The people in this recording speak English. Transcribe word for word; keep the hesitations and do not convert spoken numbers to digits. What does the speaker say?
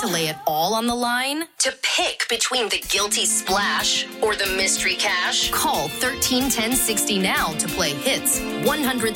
to lay it all on the line? To pick between the guilty splash or the mystery cash? Call thirteen ten sixty now to play Hits one hundred